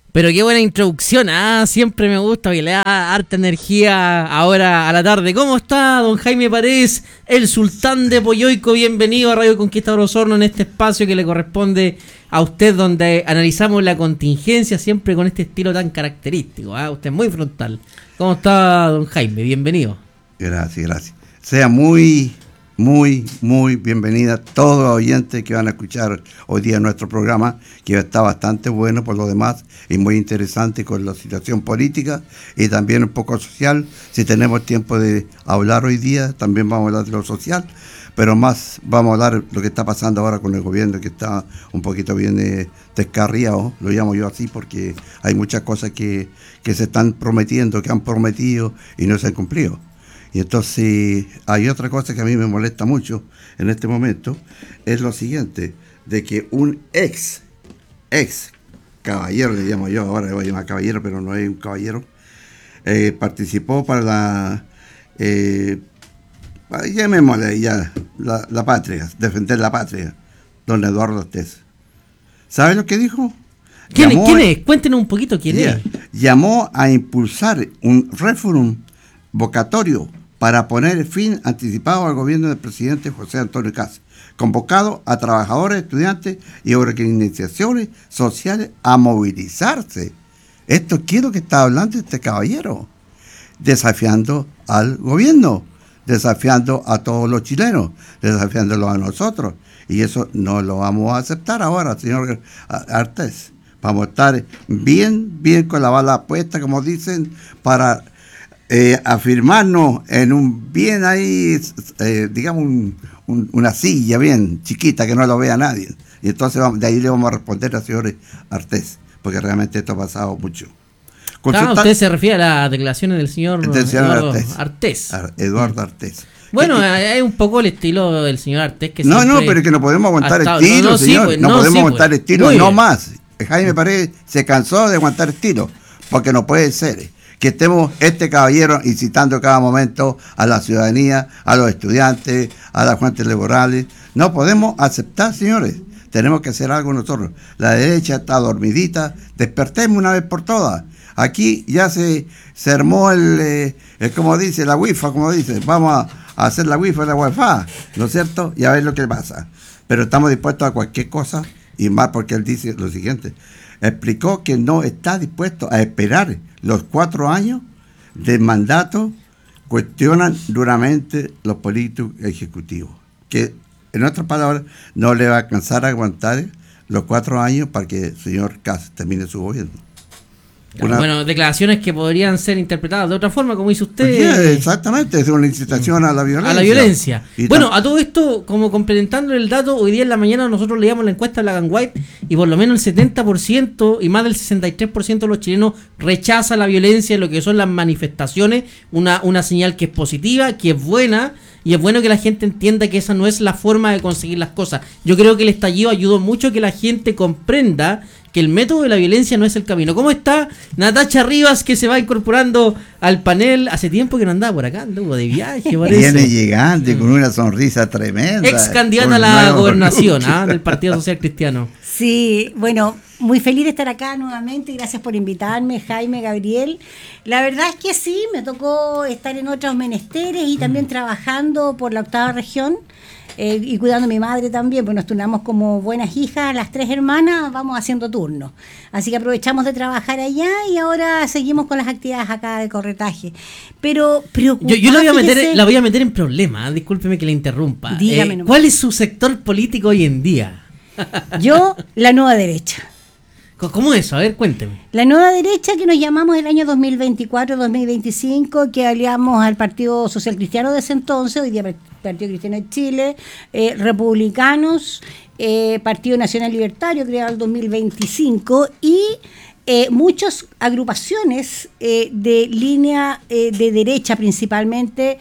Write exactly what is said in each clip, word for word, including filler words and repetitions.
Pero qué buena introducción, ah, siempre me gusta que le da harta energía ahora a la tarde. ¿Cómo está don Jaime Paredes, el sultán de Poyoico? Bienvenido a Radio Conquistador Osorno en este espacio que le corresponde a usted, donde analizamos la contingencia siempre con este estilo tan característico. ¿Ah? Usted es muy frontal. ¿Cómo está don Jaime? Bienvenido. Gracias, gracias. Sea muy... Muy, muy bienvenida a todos los oyentes que van a escuchar hoy día nuestro programa, que está bastante bueno por lo demás y muy interesante con la situación política y también un poco social. Si tenemos tiempo de hablar hoy día, también vamos a hablar de lo social, pero más vamos a hablar de lo que está pasando ahora con el gobierno, que está un poquito bien eh, descarriado, lo llamo yo así, porque hay muchas cosas que, que se están prometiendo, que han prometido y no se han cumplido. Y entonces hay otra cosa que a mí me molesta mucho en este momento, es lo siguiente, de que un ex, ex caballero, le llamo yo, ahora le voy a llamar caballero, pero no es un caballero, eh, participó para la, eh, llamémosle ya, la, la patria, defender la patria, don Eduardo Artés. ¿Sabe lo que dijo? ¿Quién, llamó, ¿quién es? Cuéntenos un poquito quién yeah, es. Llamó a impulsar un referéndum vocatorio para poner fin anticipado al gobierno del presidente José Antonio Kast, convocado a trabajadores, estudiantes y organizaciones sociales a movilizarse. Esto quiero que está hablando este caballero, desafiando al gobierno, desafiando a todos los chilenos, desafiándolo a nosotros, y eso no lo vamos a aceptar ahora, señor Artés. Vamos a estar bien, bien con la bala puesta, como dicen, para Eh, afirmarnos en un bien ahí, eh, digamos, un, un, una silla bien chiquita que no lo vea nadie. Y entonces vamos, de ahí le vamos a responder al señor Artés, porque realmente esto ha pasado mucho. Claro, usted se refiere a las declaraciones del señor, del señor Eduardo Artés. Artés. Ar, Eduardo Artés. Bueno, es un poco el estilo del señor Artés que No, no, pero es que no podemos aguantar estado, estilo, no, no, señor. Sí, pues, no, no podemos sí, aguantar pues. estilo, no más. Jaime Paredes se cansó de aguantar estilo, porque no puede ser que estemos este caballero incitando cada momento a la ciudadanía, a los estudiantes, a las fuentes laborales. No podemos aceptar, señores. Tenemos que hacer algo nosotros. La derecha está dormidita. Despertemos una vez por todas. Aquí ya se, se armó el, eh, el, como dice, la wifi, como dice. Vamos a, a hacer la wifi, la wifi, ¿no es cierto? Y a ver lo que pasa. Pero estamos dispuestos a cualquier cosa, y más porque él dice lo siguiente. Explicó que no está dispuesto a esperar los cuatro años de mandato. Cuestionan duramente los políticos ejecutivos, que en otras palabras no le va a alcanzar a aguantar los cuatro años para que el señor Kast termine su gobierno. Una, bueno, declaraciones que podrían ser interpretadas de otra forma, como dice usted. Yeah, exactamente, es una incitación a la violencia. A la violencia. Bueno, a todo esto, como complementando el dato, hoy día en la mañana nosotros leíamos la encuesta de Black and White y por lo menos el setenta por ciento y más del sesenta y tres por ciento de los chilenos rechaza la violencia en lo que son las manifestaciones, una, una señal que es positiva, que es buena. Y es bueno que la gente entienda que esa no es la forma de conseguir las cosas. Yo creo que el estallido ayudó mucho a que la gente comprenda que el método de la violencia no es el camino. ¿Cómo está Natacha Rivas, que se va incorporando al panel? Hace tiempo que no andaba por acá, anduvo de viaje, parece. Viene llegante con una sonrisa tremenda. Ex candidata a la gobernación ¿ah? del Partido Social Cristiano. Sí, bueno, muy feliz de estar acá nuevamente. Gracias por invitarme, Jaime, Gabriel. La verdad es que sí, me tocó estar en otros menesteres y también mm. trabajando por la octava región. Eh, y cuidando a mi madre también, pues nos turnamos como buenas hijas, las tres hermanas, vamos haciendo turnos. Así que aprovechamos de trabajar allá y ahora seguimos con las actividades acá de corretaje. Pero yo, yo la, voy a meter, la voy a meter en problemas, discúlpeme que le interrumpa. Dígame eh, ¿Cuál es su sector político hoy en día? Yo, la nueva derecha. ¿Cómo es eso? A ver, cuénteme. La nueva derecha, que nos llamamos el año dos mil veinticuatro dos mil veinticinco, que aliamos al Partido Social Cristiano de ese entonces, hoy día Partido Cristiano de Chile, eh, Republicanos, eh, Partido Nacional Libertario, creado en el dos mil veinticinco, y eh, muchas agrupaciones eh, de línea eh, de derecha principalmente,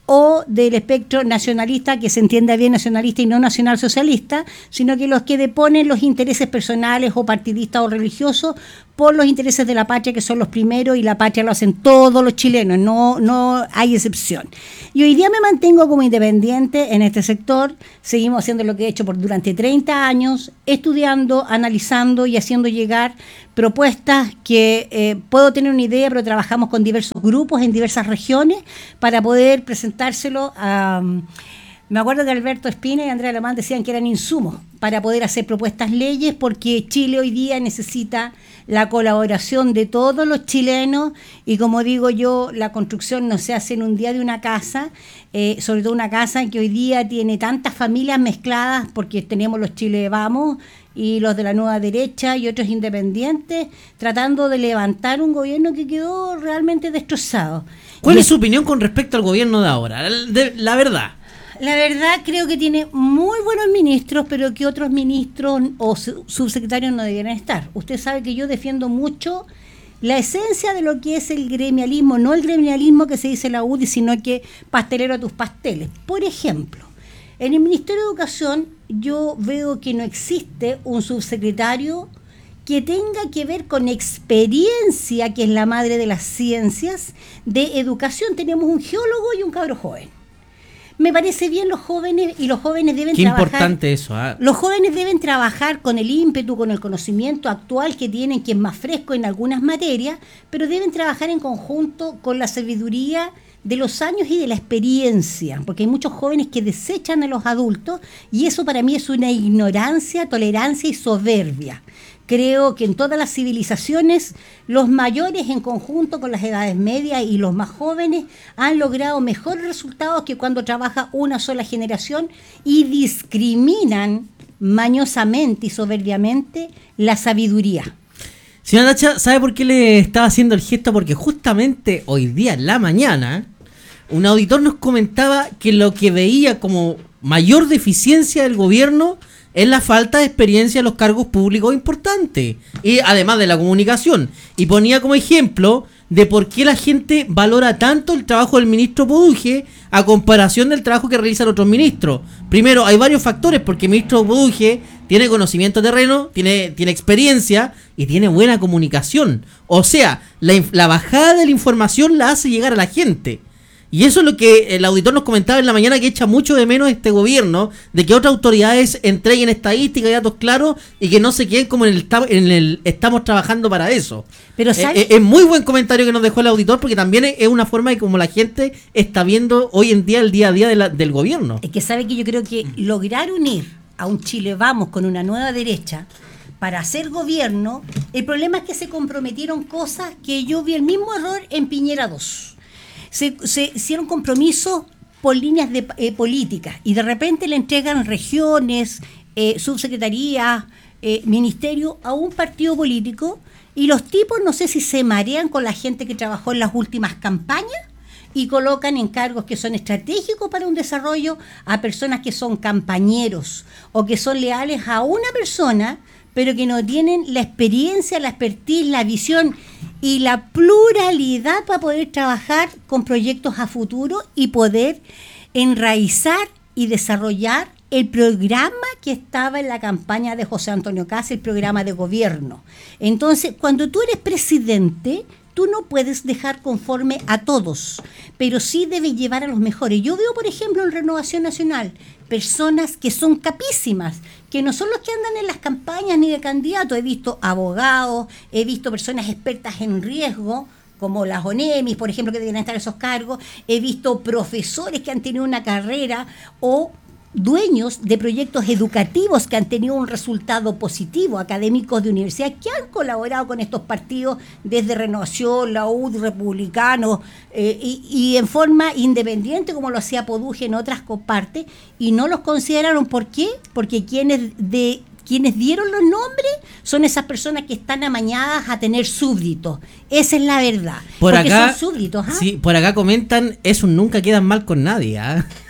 o del espectro nacionalista, que se entienda bien nacionalista y no nacional socialista, sino que los que deponen los intereses personales o partidistas o religiosos por los intereses de la patria, que son los primeros, y la patria lo hacen todos los chilenos, no, no hay excepción. Y hoy día me mantengo como independiente en este sector, seguimos haciendo lo que he hecho por durante treinta años, estudiando, analizando y haciendo llegar propuestas que eh, puedo tener una idea, pero trabajamos con diversos grupos en diversas regiones para poder presentárselo a... Me acuerdo que Alberto Espina y Andrea Alemán decían que eran insumos para poder hacer propuestas leyes, porque Chile hoy día necesita la colaboración de todos los chilenos, y como digo yo, la construcción no se hace en un día de una casa, eh, sobre todo una casa que hoy día tiene tantas familias mezcladas, porque tenemos los Chile Vamos y los de la nueva derecha y otros independientes, tratando de levantar un gobierno que quedó realmente destrozado. ¿Cuál y es su opinión con respecto al gobierno de ahora? De, la verdad. La verdad, creo que tiene muy buenos ministros, pero que otros ministros o subsecretarios no debieran estar. Usted sabe que yo defiendo mucho la esencia de lo que es el gremialismo, no el gremialismo que se dice en la U D I, sino que pastelero a tus pasteles. Por ejemplo, en el Ministerio de Educación yo veo que no existe un subsecretario que tenga que ver con experiencia, que es la madre de las ciencias, de educación. Tenemos un geólogo y un cabro joven. Me parece bien los jóvenes, y los jóvenes deben Qué trabajar. Qué importante eso. ¿eh? Los jóvenes deben trabajar con el ímpetu, con el conocimiento actual que tienen, que es más fresco en algunas materias, pero deben trabajar en conjunto con la sabiduría de los años y de la experiencia, porque hay muchos jóvenes que desechan a los adultos, y eso para mí es una ignorancia, tolerancia y soberbia. Creo que en todas las civilizaciones los mayores en conjunto con las edades medias y los más jóvenes han logrado mejores resultados que cuando trabaja una sola generación y discriminan mañosamente y soberbiamente la sabiduría. Señora Tacha, ¿sabe por qué le estaba haciendo el gesto? Porque justamente hoy día en la mañana un auditor nos comentaba que lo que veía como mayor deficiencia del gobierno es la falta de experiencia en los cargos públicos importantes, y además de la comunicación, y ponía como ejemplo de por qué la gente valora tanto el trabajo del ministro Poduje a comparación del trabajo que realizan otros ministros. Primero, hay varios factores, porque el ministro Poduje tiene conocimiento terreno, tiene, tiene experiencia y tiene buena comunicación. O sea, la, la bajada de la información la hace llegar a la gente. Y eso es lo que el auditor nos comentaba en la mañana, que echa mucho de menos este gobierno, de que otras autoridades entreguen estadísticas y datos claros y que no se queden como en el, en el estamos trabajando para eso. Pero es, es, es muy buen comentario que nos dejó el auditor, porque también es, es una forma de cómo la gente está viendo hoy en día el día a día de la, del gobierno. Es que sabe que yo creo que lograr unir a un Chile Vamos con una nueva derecha para hacer gobierno, el problema es que se comprometieron cosas que yo vi el mismo error en Piñera dos. Se, se hicieron compromisos por líneas de eh, políticas, y de repente le entregan regiones, eh, subsecretarías, eh, ministerio a un partido político, y los tipos no sé si se marean con la gente que trabajó en las últimas campañas y colocan en cargos que son estratégicos para un desarrollo a personas que son campañeros o que son leales a una persona, pero que no tienen la experiencia, la expertise, la visión y la pluralidad para poder trabajar con proyectos a futuro y poder enraizar y desarrollar el programa que estaba en la campaña de José Antonio Kast, el programa de gobierno. Entonces, cuando tú eres presidente, tú no puedes dejar conforme a todos, pero sí debes llevar a los mejores. Yo veo, por ejemplo, en Renovación Nacional, personas que son capísimas, que no son los que andan en las campañas ni de candidato. He visto abogados, he visto personas expertas en riesgo, como las ONEMIS, por ejemplo, que deben estar en esos cargos. He visto profesores que han tenido una carrera, o dueños de proyectos educativos que han tenido un resultado positivo, académicos de universidad que han colaborado con estos partidos desde Renovación, la U D I, Republicanos, eh, y, y en forma independiente, como lo hacía Poduje en otras partes, y no los consideraron. ¿Por qué? Porque quienes de quienes dieron los nombres son esas personas que están amañadas a tener súbditos. Esa es la verdad. Por porque acá, son súbditos. ¿ah? Sí, por acá comentan, esos nunca quedan mal con nadie. ¿eh?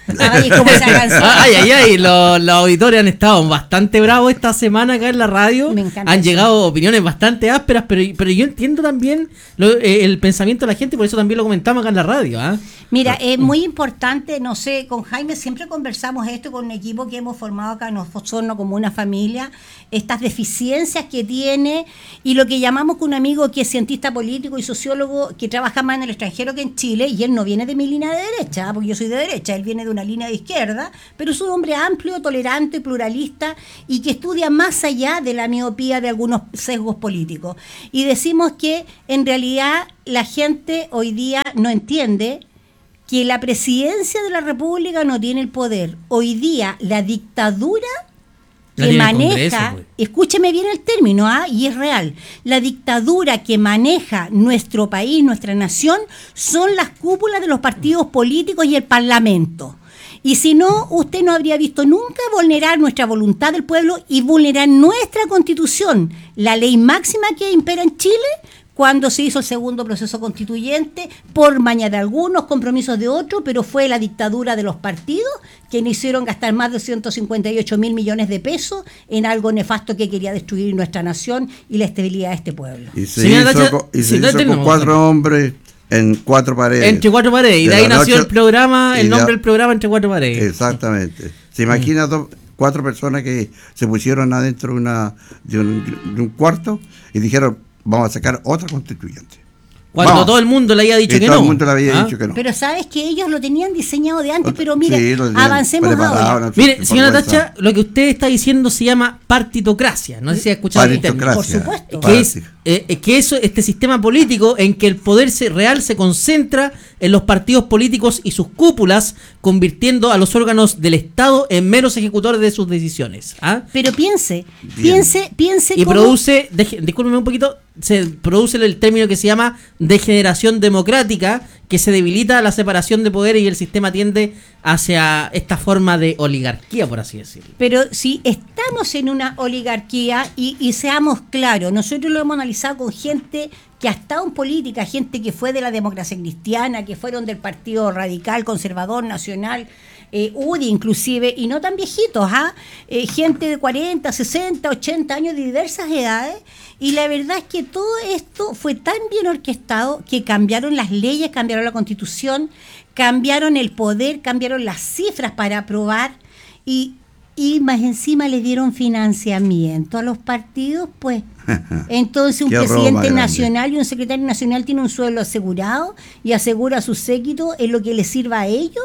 Ay, ¿cómo esa canción? Ay, ay, ay, los, los auditores han estado bastante bravos esta semana acá en la radio. Me encanta Han eso. llegado opiniones bastante ásperas, pero, pero yo entiendo también lo- eh, el pensamiento de la gente, por eso también lo comentamos acá en la radio. ¿ah? Mira, es muy importante, no sé, con Jaime siempre conversamos esto con un equipo que hemos formado acá en Osorno como una familia, estas deficiencias que tiene y lo que llamamos con un amigo que es cientista político y sociólogo que trabaja más en el extranjero que en Chile, y él no viene de mi línea de derecha, porque yo soy de derecha, él viene de una línea de izquierda, pero es un hombre amplio, tolerante, pluralista y que estudia más allá de la miopía de algunos sesgos políticos. Y decimos que en realidad la gente hoy día no entiende que la presidencia de la República no tiene el poder. Hoy día la dictadura La que tiene el maneja, Congreso, pues. escúcheme bien el término, ¿ah? Y es real, la dictadura que maneja nuestro país, nuestra nación, son las cúpulas de los partidos políticos y el Parlamento. Y si no, usted no habría visto nunca vulnerar nuestra voluntad del pueblo y vulnerar nuestra Constitución, la ley máxima que impera en Chile, cuando se hizo el segundo proceso constituyente, por maña de algunos, compromisos de otros, pero fue la dictadura de los partidos quienes hicieron gastar más de ciento cincuenta y ocho mil millones de pesos en algo nefasto que quería destruir nuestra nación y la estabilidad de este pueblo. Y se Señora hizo, Tacha, con, y se si hizo no con tenemos- cuatro hombres en cuatro paredes. Entre cuatro paredes, y de, De ahí la nació noche- el programa, y el de- nombre del programa Entre Cuatro Paredes. Exactamente. ¿Se imagina dos, cuatro personas que se pusieron adentro de, una, de, un, de un cuarto y dijeron, vamos a sacar otra constituyente? Cuando Vamos. todo el mundo le había dicho Y que todo no. el mundo le había ¿Ah? dicho que no. Pero sabes que ellos lo tenían diseñado de antes, pero mire, Sí, lo tenían avancemos preparado, ahora. no sé, Mire, por señora vergüenza. Tacha, lo que usted está diciendo se llama partitocracia. No sé si ha escuchado el término. Partitocracia. Por supuesto. Que es, Parti- eh, eh, que eso, este sistema político en que el poder se- real se concentra en los partidos políticos y sus cúpulas, convirtiendo a los órganos del Estado en meros ejecutores de sus decisiones. ¿ah? Pero piense, Bien. piense, piense Y cómo- produce, deje- discúlpeme un poquito, se produce el término que se llama degeneración democrática, que se debilita la separación de poderes y el sistema tiende hacia esta forma de oligarquía, por así decirlo. Pero si estamos en una oligarquía, y, y seamos claros, nosotros lo hemos analizado con gente que ha estado en política, gente que fue de la democracia cristiana, que fueron del Partido Radical, Conservador, Nacional, eh, U D I inclusive, y no tan viejitos, ¿ah? Eh, gente de cuarenta, sesenta, ochenta años de diversas edades, y la verdad es que todo esto fue tan bien orquestado que cambiaron las leyes, cambiaron la Constitución, cambiaron el poder, cambiaron las cifras para aprobar, y, y más encima le dieron financiamiento a los partidos, pues. Entonces un Qué robo más presidente grande. nacional y un secretario nacional tiene un sueldo asegurado y asegura a su séquito en lo que les sirva a ellos,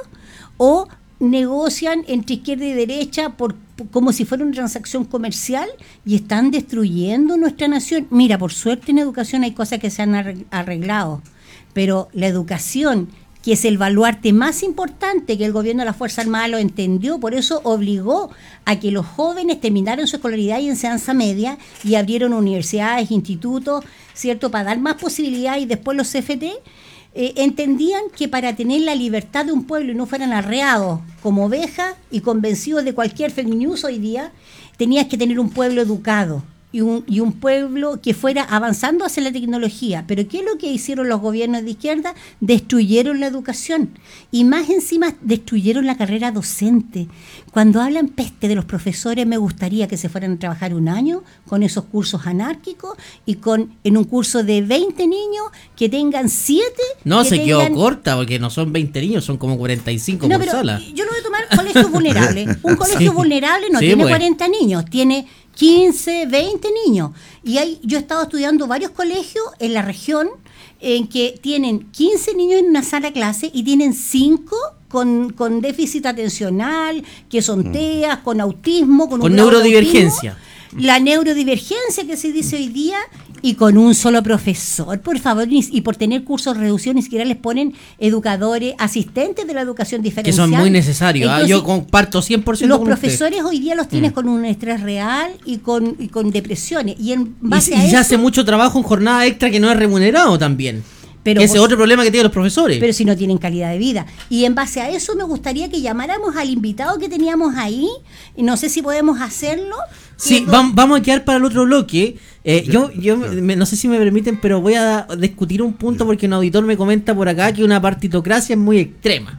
o negocian entre izquierda y derecha por, por- como si fuera una transacción comercial y están destruyendo nuestra nación. Mira, por suerte en educación hay cosas que se han arreg- arreglado, pero la educación, que es el baluarte más importante, que el gobierno de la Fuerza Armada lo entendió, por eso obligó a que los jóvenes terminaran su escolaridad y enseñanza media y abrieron universidades, institutos, ¿cierto?, para dar más posibilidades, y después los C F T eh, entendían que para tener la libertad de un pueblo y no fueran arreados como ovejas y convencidos de cualquier fake news hoy día, tenías que tener un pueblo educado. Y un, y un pueblo que fuera avanzando hacia la tecnología. Pero ¿qué es lo que hicieron los gobiernos de izquierda? Destruyeron la educación. Y más encima destruyeron la carrera docente. Cuando hablan peste de los profesores, me gustaría que se fueran a trabajar un año con esos cursos anárquicos y con en un curso de veinte niños que tengan siete. No, que se quedó tengan- corta, porque no son veinte niños, son como cuarenta y cinco No, por pero sala. yo lo voy a tomar colegios vulnerables. Un colegio Sí. vulnerable no Sí, tiene pues. cuarenta niños, tiene quince, veinte niños. Y hay, yo he estado estudiando varios colegios en la región en que tienen quince niños en una sala de clase y tienen cinco con, con déficit atencional, que son T E A, con autismo, con, un Con grado de neurodivergencia. autismo. La neurodivergencia que se dice hoy día, y con un solo profesor, por favor, y, y por tener cursos reducidos ni siquiera les ponen educadores, asistentes de la educación Que diferencial. son muy necesarios. ¿ah? Entonces, Yo comparto cien por ciento los con usted. profesores hoy día los tienes Mm. con un estrés real y con, y con depresiones. Y en Y, base y a se eso, hace mucho trabajo en jornada extra que no es remunerado también. Pero Que ese es por- otro problema que tienen los profesores. pero si no tienen calidad de vida. Y en base a eso me gustaría que llamáramos al invitado que teníamos ahí, y no sé si podemos hacerlo. Sí, que- vam- vamos a quedar para el otro bloque. Eh, yo yo me- no sé si me permiten, pero voy a discutir un punto porque un auditor me comenta por acá que una partitocracia es muy extrema.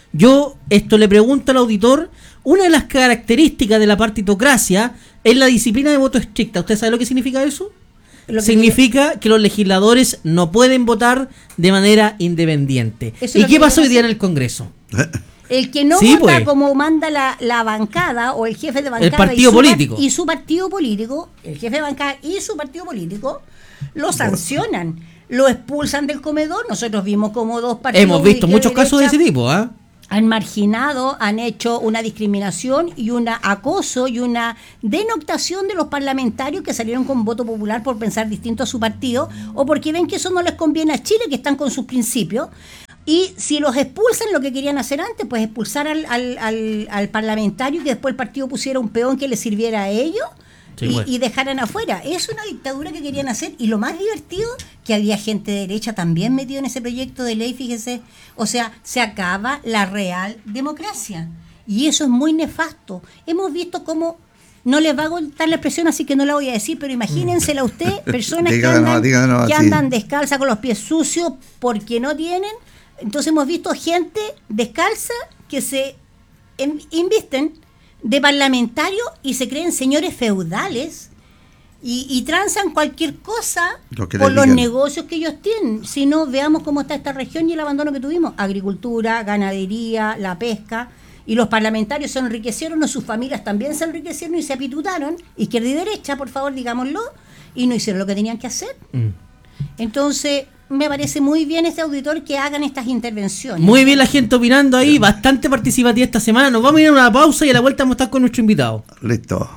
Yo esto le pregunto al auditor, una de las características de la partitocracia es la disciplina de voto estricta. ¿Usted sabe lo que significa eso? Lo que significa que... que los legisladores no pueden votar de manera independiente. ¿Y qué pasó hoy día en el Congreso? El que no sí, vota pues. como manda la, la bancada o el jefe de bancada el partido y, su, político. y su partido político, el jefe de bancada y su partido político, lo sancionan, lo expulsan del comedor. Nosotros vimos como dos partidos... Hemos visto muchos casos de ese tipo, ¿ah? ¿eh? Han marginado, han hecho una discriminación y un acoso y una denoctación de los parlamentarios que salieron con voto popular por pensar distinto a su partido o porque ven que eso no les conviene a Chile, que están con sus principios. Y si los expulsan, lo que querían hacer antes, pues expulsar al, al, al, al parlamentario y que después el partido pusiera un peón que les sirviera a ellos. Sí, y, bueno. y dejaran afuera. Es una dictadura que querían hacer, y lo más divertido, que había gente de derecha también metido en ese proyecto de ley, fíjese. O sea, se acaba la real democracia, y eso es muy nefasto. Hemos visto cómo, no les va a gustar la expresión, así que no la voy a decir, pero imagínensela usted, personas que andan, díganos, que andan descalzas con los pies sucios porque no tienen. Entonces hemos visto gente descalza que se invisten de parlamentarios y se creen señores feudales y, y transan cualquier cosa por los negocios que ellos tienen. Si no, veamos cómo está esta región y el abandono que tuvimos: agricultura, ganadería, la pesca, y los parlamentarios se enriquecieron, o sus familias también se enriquecieron y se apitutaron, izquierda y derecha, por favor, digámoslo, y no hicieron lo que tenían que hacer. Mm. Entonces, me parece muy bien este auditor que hagan estas intervenciones. Muy bien la gente opinando ahí, bastante participativa esta semana. Nos vamos a ir a una pausa y a la vuelta vamos a estar con nuestro invitado. Listo.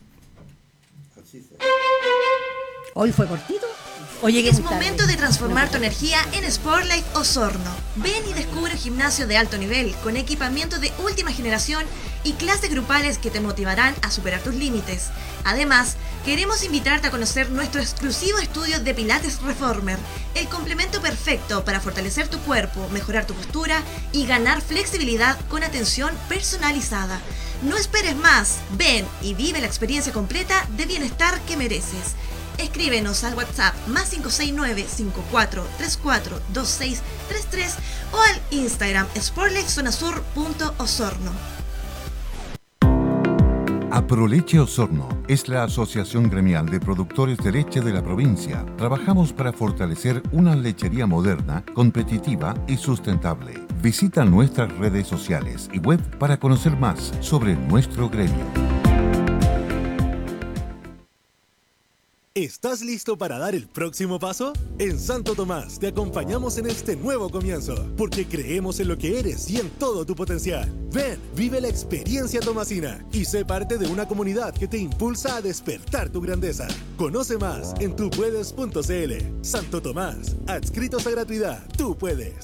Hoy fue cortito. Oye, es momento de transformar tu energía en Sportlife Osorno. Ven y descubre un gimnasio de alto nivel con equipamiento de última generación y clases grupales que te motivarán a superar tus límites. Además, queremos invitarte a conocer nuestro exclusivo estudio de Pilates Reformer, el complemento perfecto para fortalecer tu cuerpo, mejorar tu postura y ganar flexibilidad con atención personalizada. No esperes más, ven y vive la experiencia completa de bienestar que mereces. Escríbenos al WhatsApp más cinco seis nueve, cinco cuatro tres cuatro, dos seis tres tres o al Instagram sportlifezonasur punto osorno. Aproleche Osorno es la asociación gremial de productores de leche de la provincia. Trabajamos para fortalecer una lechería moderna, competitiva y sustentable. Visita nuestras redes sociales y web para conocer más sobre nuestro gremio. ¿Estás listo para dar el próximo paso? En Santo Tomás te acompañamos en este nuevo comienzo, porque creemos en lo que eres y en todo tu potencial. Ven, vive la experiencia tomasina y sé parte de una comunidad que te impulsa a despertar tu grandeza. Conoce más en tu puedes punto c l. Santo Tomás, adscritos a gratuidad, tú puedes.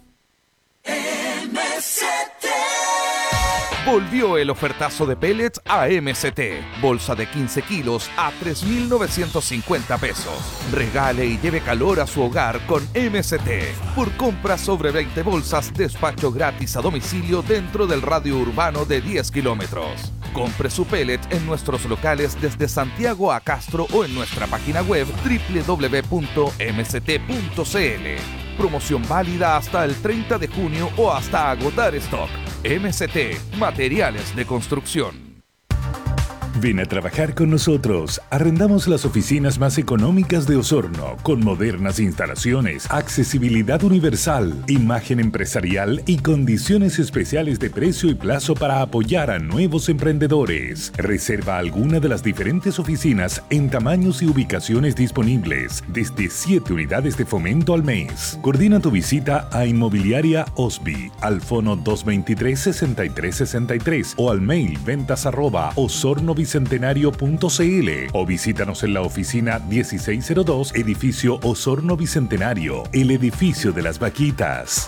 M C T. Volvió el ofertazo de pellets a M C T. Bolsa de quince kilos a tres mil novecientos cincuenta pesos. Regale y lleve calor a su hogar con M C T. Por compra sobre veinte bolsas, despacho gratis a domicilio dentro del radio urbano de diez kilómetros. Compre su pellet en nuestros locales desde Santiago a Castro o en nuestra página web doble u doble u doble u punto m c t punto c l. Promoción válida hasta el treinta de junio o hasta agotar stock. M C T, materiales de construcción. Ven a trabajar con nosotros. Arrendamos las oficinas más económicas de Osorno, con modernas instalaciones, accesibilidad universal, imagen empresarial y condiciones especiales de precio y plazo para apoyar a nuevos emprendedores. Reserva alguna de las diferentes oficinas en tamaños y ubicaciones disponibles, desde siete unidades de fomento al mes. Coordina tu visita a Inmobiliaria Osby, al fono dos veintitrés, sesenta y tres sesenta y tres o al mail ventas arroba osorno bicentenario punto c l o visítanos en la oficina dieciséis cero dos, edificio Osorno Bicentenario, el edificio de las vaquitas.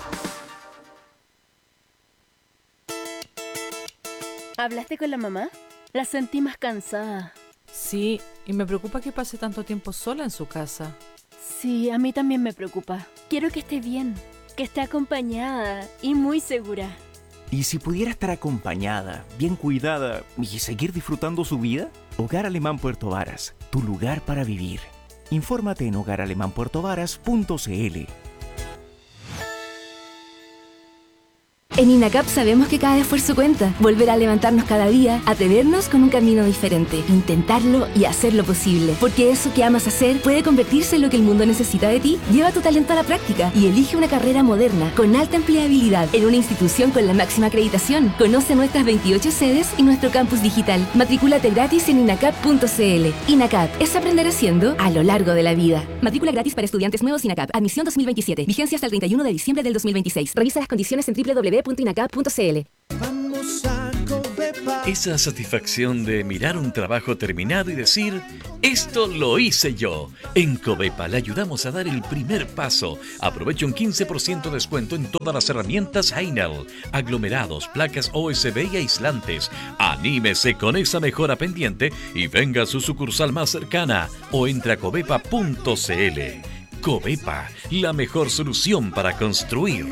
¿Hablaste con la mamá? La sentí más cansada. Sí, y me preocupa que pase tanto tiempo sola en su casa. Sí, a mí también me preocupa. Quiero que esté bien, que esté acompañada y muy segura. ¿Y si pudiera estar acompañada, bien cuidada y seguir disfrutando su vida? Hogar Alemán Puerto Varas, tu lugar para vivir. Infórmate en hogar alemán puerto varas punto c l. En INACAP sabemos que cada esfuerzo cuenta. Volver a levantarnos cada día, atrevernos con un camino diferente, intentarlo y hacerlo posible. Porque eso que amas hacer puede convertirse en lo que el mundo necesita de ti. Lleva tu talento a la práctica y elige una carrera moderna, con alta empleabilidad, en una institución con la máxima acreditación. Conoce nuestras veintiocho sedes y nuestro campus digital. Matricúlate gratis en inacap punto c l. INACAP es aprender haciendo a lo largo de la vida. Matrícula gratis para estudiantes nuevos INACAP. Admisión dos mil veintisiete. Vigencia hasta el treinta y uno de diciembre del dos mil veintiséis. Revisa las condiciones en doble u doble u doble u punto inacap punto c l. Vamos a Covepa. Esa satisfacción de mirar un trabajo terminado y decir, esto lo hice yo. En Covepa le ayudamos a dar el primer paso. Aproveche un quince por ciento de descuento en todas las herramientas Heinel, aglomerados, placas O S B y aislantes. Anímese con esa mejora pendiente y venga a su sucursal más cercana o entre a covepa punto c l. Covepa, la mejor solución para construir.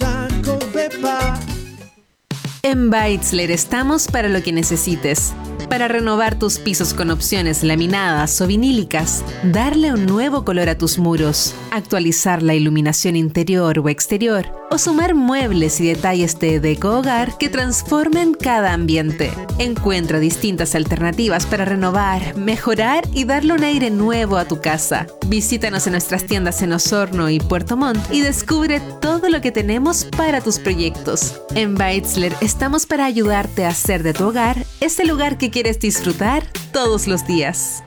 En Beitzler estamos para lo que necesites. Para renovar tus pisos con opciones laminadas o vinílicas, darle un nuevo color a tus muros, actualizar la iluminación interior o exterior, o sumar muebles y detalles de deco hogar que transformen cada ambiente. Encuentra distintas alternativas para renovar, mejorar y darle un aire nuevo a tu casa. Visítanos en nuestras tiendas en Osorno y Puerto Montt y descubre todo lo que tenemos para tus proyectos. En Beitzler estamos para ayudarte a hacer de tu hogar ese lugar que quieres disfrutar todos los días.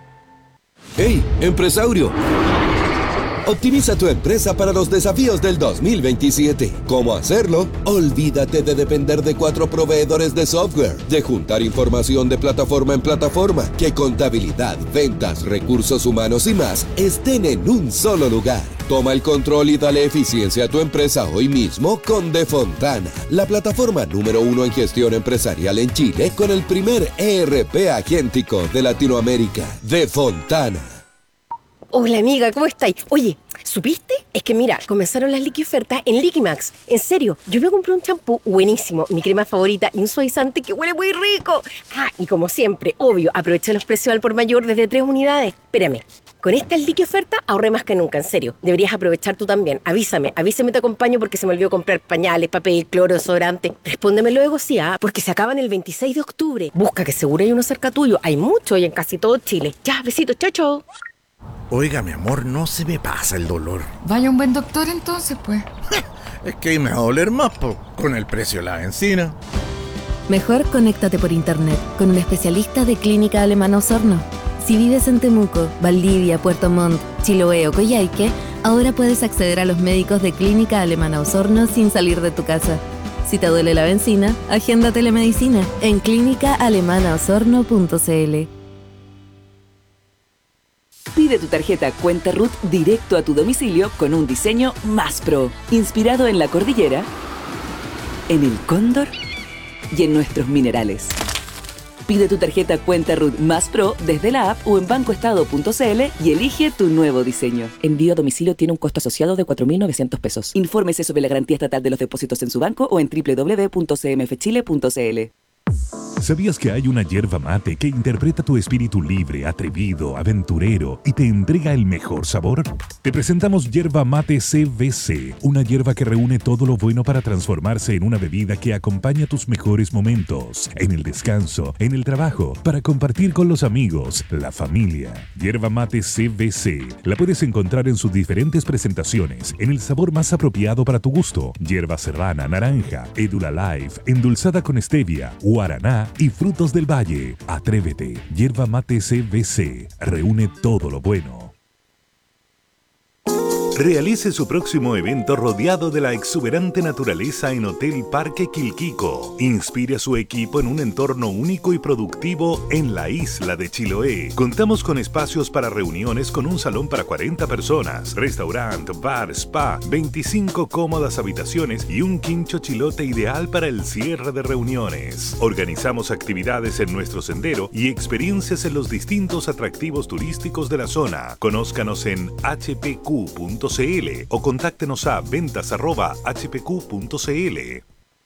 ¡Hey, empresario! Optimiza tu empresa para los desafíos del dos mil veintisiete. ¿Cómo hacerlo? Olvídate de depender de cuatro proveedores de software, de juntar información de plataforma en plataforma, que contabilidad, ventas, recursos humanos y más estén en un solo lugar. Toma el control y dale eficiencia a tu empresa hoy mismo con Defontana, la plataforma número uno en gestión empresarial en Chile con el primer E R P agéntico de Latinoamérica. Defontana. Hola amiga, ¿cómo estáis? Oye, ¿supiste? Es que mira, comenzaron las Liqui ofertas en Liquimax. En serio, yo me compré un champú buenísimo, mi crema favorita y un suavizante que huele muy rico. Ah, y como siempre, obvio, aproveché los precios al por mayor desde tres unidades. Espérame, con esta Liqui oferta ahorré más que nunca, en serio. Deberías aprovechar tú también. Avísame, avísame, te acompaño porque se me olvidó comprar pañales, papel, cloro, desodorante. Respóndeme luego, sí, ¿ah? Porque se acaban el veintiséis de octubre. Busca que seguro hay uno cerca tuyo. Hay mucho y en casi todo Chile. Ya, besitos, chao, chao. Oiga, mi amor, no se me pasa el dolor. Vaya un buen doctor entonces, pues. Es que ahí me va a doler más, po, con el precio de la benzina. Mejor conéctate por internet con un especialista de Clínica Alemana Osorno. Si vives en Temuco, Valdivia, Puerto Montt, Chiloé o Coyhaique, ahora puedes acceder a los médicos de Clínica Alemana Osorno sin salir de tu casa. Si te duele la benzina, agenda telemedicina en clínica alemana osorno punto c l. Pide tu tarjeta Cuenta Ruth directo a tu domicilio con un diseño más pro, inspirado en la cordillera, en el cóndor y en nuestros minerales. Pide tu tarjeta Cuenta Ruth más pro desde la app o en bancoestado punto c l y elige tu nuevo diseño. Envío a domicilio tiene un costo asociado de cuatro mil novecientos pesos. Infórmese sobre la garantía estatal de los depósitos en su banco o en doble u doble u doble u punto c m f chile punto c l. ¿Sabías que hay una yerba mate que interpreta tu espíritu libre, atrevido, aventurero y te entrega el mejor sabor? Te presentamos Yerba Mate C V C, una yerba que reúne todo lo bueno para transformarse en una bebida que acompaña tus mejores momentos, en el descanso, en el trabajo, para compartir con los amigos, la familia. Yerba Mate C V C la puedes encontrar en sus diferentes presentaciones, en el sabor más apropiado para tu gusto: yerba serrana, naranja, Edula Life, endulzada con stevia, guaraná y frutos del valle. Atrévete. Yerba Mate C V C reúne todo lo bueno. Realice su próximo evento rodeado de la exuberante naturaleza en Hotel Parque Quilquico. Inspire a su equipo en un entorno único y productivo en la isla de Chiloé. Contamos con espacios para reuniones con un salón para cuarenta personas, restaurante, bar, spa, veinticinco cómodas habitaciones y un quincho chilote ideal para el cierre de reuniones. Organizamos actividades en nuestro sendero y experiencias en los distintos atractivos turísticos de la zona. Conózcanos en h p q punto c l o contáctenos a ventas arroba h p q punto c l.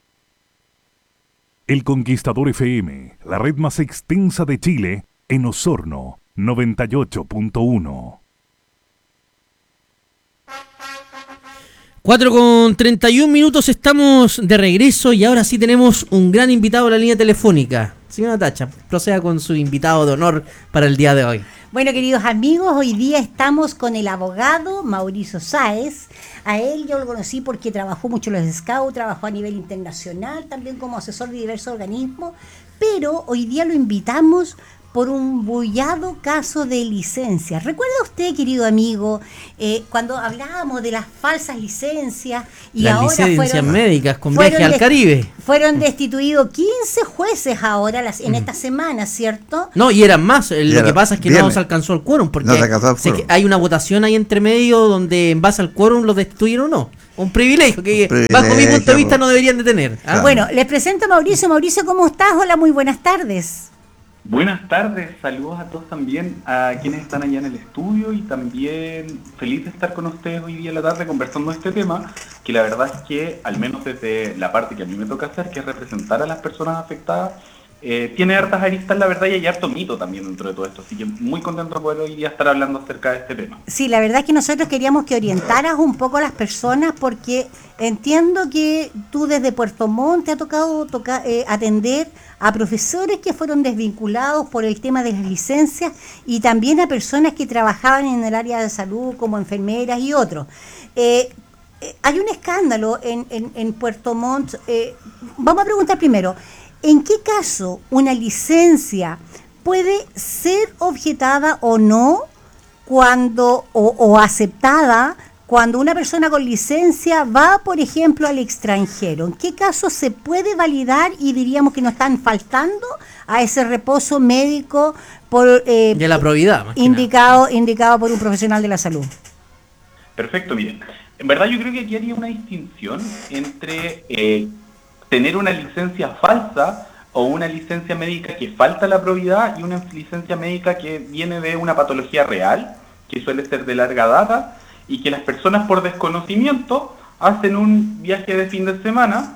El Conquistador F M, la red más extensa de Chile, en Osorno, noventa y ocho punto uno. cuatro con treinta y un minutos, estamos de regreso y ahora sí tenemos un gran invitado en la línea telefónica. Señora Tacha, proceda con su invitado de honor para el día de hoy. Bueno, queridos amigos, hoy día estamos con el abogado Mauricio Sáez. A él yo lo conocí porque trabajó mucho en los Scouts, trabajó a nivel internacional, también como asesor de diversos organismos, pero hoy día lo invitamos por un bullado caso de licencia. ¿Recuerda usted, querido amigo, eh, cuando hablábamos de las falsas licencias y las ahora licencias fueron, médicas con viaje al Caribe? Fueron destituidos quince jueces ahora las, en mm. esta semana, ¿cierto? No, y eran más. Lo era que pasa es que viernes. no se alcanzó el quórum, porque No se alcanzó el sé quórum. que hay una votación ahí entre medio donde en base al quórum los destituyeron o no. Un privilegio que privilegio, bajo mi punto de vista no deberían de tener. ¿Ah? Claro. Bueno, les presento a Mauricio. Mauricio, ¿cómo estás? Hola, muy buenas tardes. Buenas tardes, saludos a todos también, a quienes están allá en el estudio y también feliz de estar con ustedes hoy día en la tarde conversando de este tema, que la verdad es que, al menos desde la parte que a mí me toca hacer, que es representar a las personas afectadas, eh, tiene hartas aristas la verdad y hay harto mito también dentro de todo esto, así que muy contento de poder hoy día estar hablando acerca de este tema. Sí, la verdad es que nosotros queríamos que orientaras un poco a las personas porque entiendo que tú desde Puerto Montt te ha tocado toca, eh, atender a profesores que fueron desvinculados por el tema de las licencias y también a personas que trabajaban en el área de salud como enfermeras y otros. Eh, eh, hay un escándalo en, en, en Puerto Montt. Eh, vamos a preguntar primero, ¿en qué caso una licencia puede ser objetada o no cuando o, o aceptada cuando una persona con licencia va, por ejemplo, al extranjero? ¿En qué caso se puede validar y diríamos que no están faltando a ese reposo médico por eh, de la probidad, más indicado, indicado por un profesional de la salud? Perfecto, bien. En verdad yo creo que aquí haría una distinción entre eh, tener una licencia falsa o una licencia médica que falta la probidad y una licencia médica que viene de una patología real, que suele ser de larga data, y que las personas por desconocimiento hacen un viaje de fin de semana,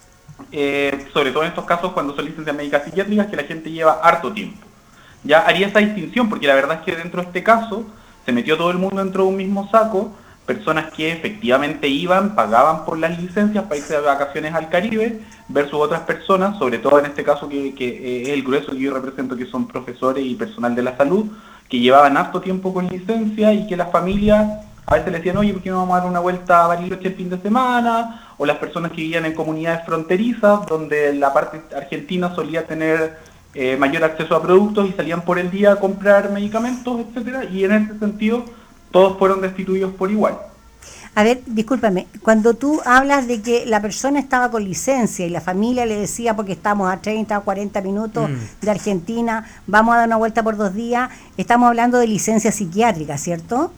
eh, sobre todo en estos casos cuando son licencias médicas psiquiátricas, que la gente lleva harto tiempo. Ya haría esa distinción, porque la verdad es que dentro de este caso se metió todo el mundo dentro de un mismo saco, personas que efectivamente iban, pagaban por las licencias para irse de vacaciones al Caribe, versus otras personas, sobre todo en este caso que, que es el grueso que yo represento, que son profesores y personal de la salud, que llevaban harto tiempo con licencia y que las familias a veces le decían, oye, ¿por qué no vamos a dar una vuelta a Bariloche el fin de semana? O las personas que vivían en comunidades fronterizas, donde la parte argentina solía tener eh, mayor acceso a productos y salían por el día a comprar medicamentos, etcétera. Y en ese sentido, todos fueron destituidos por igual. A ver, discúlpame, cuando tú hablas de que la persona estaba con licencia y la familia le decía, porque estamos a treinta o cuarenta minutos mm. de Argentina, vamos a dar una vuelta por dos días, estamos hablando de licencia psiquiátrica, ¿cierto?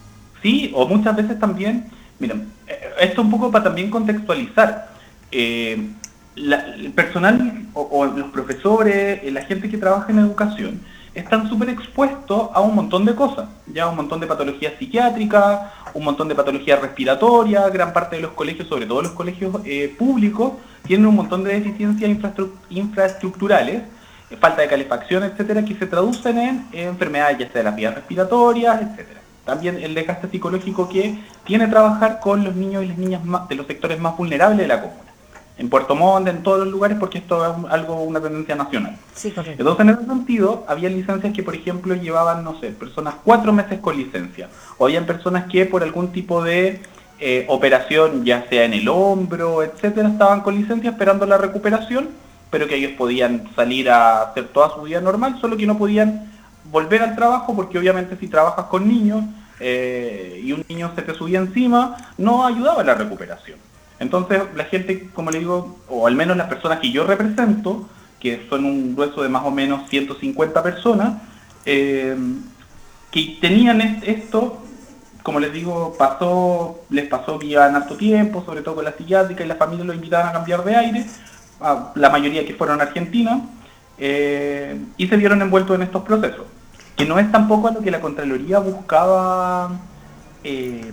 Sí, o muchas veces también, miren, esto un poco para también contextualizar, eh, la, el personal o, o los profesores, la gente que trabaja en educación, están súper expuestos a un montón de cosas, ya un montón de patologías psiquiátricas, un montón de patologías respiratorias, gran parte de los colegios, sobre todo los colegios eh, públicos, tienen un montón de deficiencias infrastru- infraestructurales, eh, falta de calefacción, etcétera, que se traducen en eh, enfermedades ya sea de las vías respiratorias, etcétera. También el desgaste psicológico que tiene que trabajar con los niños y las niñas más, de los sectores más vulnerables de la comuna. En Puerto Montt, en todos los lugares, porque esto es algo, una tendencia nacional. Sí, correcto. Entonces, en ese sentido, había licencias que, por ejemplo, llevaban, no sé, personas cuatro meses con licencia. O habían personas que por algún tipo de eh, operación, ya sea en el hombro, etcétera, estaban con licencia esperando la recuperación, pero que ellos podían salir a hacer toda su vida normal, solo que no podían volver al trabajo, porque obviamente si trabajas con niños eh, y un niño se te subía encima, no ayudaba a la recuperación. Entonces la gente, como le digo, o al menos las personas que yo represento, que son un grueso de más o menos ciento cincuenta personas, eh, que tenían esto, como les digo, pasó, les pasó que iban harto tiempo, sobre todo con la psiquiátrica, y las familias los invitaban a cambiar de aire, a la mayoría que fueron a Argentina, eh, y se vieron envueltos en estos procesos, que no es tampoco a lo que la Contraloría buscaba... Eh,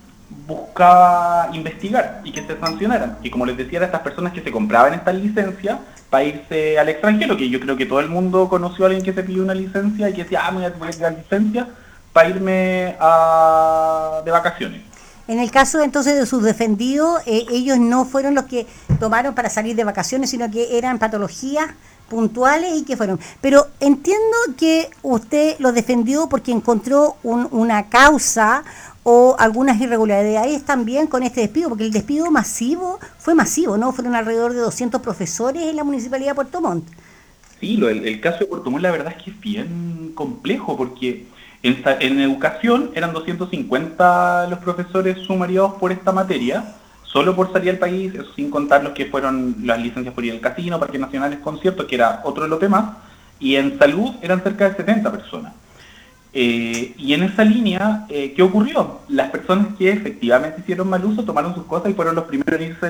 buscaba investigar y que se sancionaran, y como les decía, a estas personas que se compraban estas licencias para irse al extranjero, que yo creo que todo el mundo conoció a alguien que se pidió una licencia y que decía, ah, me voy a pedir la licencia para irme a... de vacaciones. En el caso entonces de sus defendidos, eh, ellos no fueron los que tomaron para salir de vacaciones, sino que eran patologías puntuales y que fueron. Pero entiendo que usted los defendió porque encontró un, una causa o algunas irregularidades también con este despido, porque el despido masivo fue masivo, ¿no? Fueron alrededor de doscientos profesores en la Municipalidad de Puerto Montt. Sí, lo, el, el caso de Puerto Montt la verdad es que es bien complejo, porque en, en educación eran doscientos cincuenta los profesores sumariados por esta materia, solo por salir al país, eso sin contar los que fueron las licencias por ir al casino, parques nacionales, conciertos, que era otro lote más, y en salud eran cerca de setenta personas. Eh, y en esa línea, eh, ¿qué ocurrió? Las personas que efectivamente hicieron mal uso tomaron sus cosas y fueron los primeros en irse